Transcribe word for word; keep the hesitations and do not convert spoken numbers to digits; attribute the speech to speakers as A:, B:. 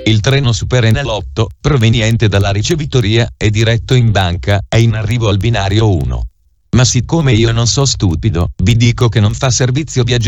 A: Il treno Super Enalotto, proveniente dalla ricevitoria e diretto in banca, è in arrivo al binario uno. Ma siccome io non so stupido, vi dico che non fa servizio viaggiatori.